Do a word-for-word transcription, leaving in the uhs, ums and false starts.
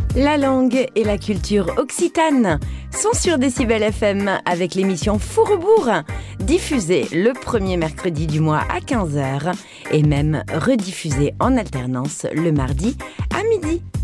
La langue et la culture occitane sont sur Décibel F M avec l'émission Fourrebourg, diffusée le premier mercredi du mois à quinze heures et même rediffusée en alternance le mardi à midi.